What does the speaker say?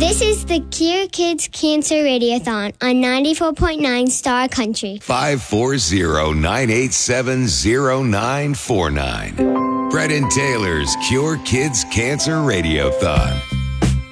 This is the Cure Kids Cancer Radiothon on 94.9 Star Country. 540-987-0949. Brett and Taylor's Cure Kids Cancer Radiothon.